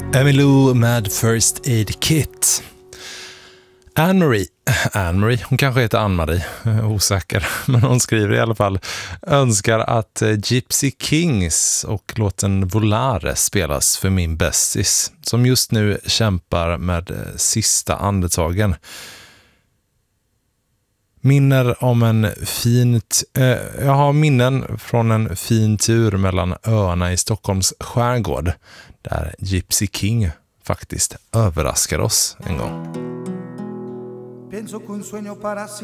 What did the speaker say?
Emmylou med First Aid Kit. Anne-Marie, hon kanske heter Anne-Marie, osäker, men hon skriver i alla fall, önskar att Gypsy Kings och låten Volare spelas för min bästis, som just nu kämpar med sista andetagen. Jag har minnen från en fin tur mellan öarna i Stockholms skärgård, där Gypsy King faktiskt överraskade oss en gång.